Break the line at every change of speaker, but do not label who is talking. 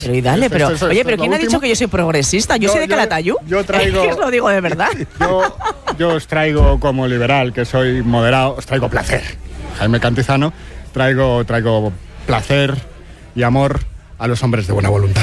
Pero y dale, pero oye, pero ¿quién ha dicho que yo soy progresista? Yo soy de Calatayud.
Yo traigo.
Os lo digo de verdad.
Yo os traigo, como liberal, que soy moderado, os traigo placer. Jaime Cantizano, traigo placer y amor a los hombres de buena voluntad.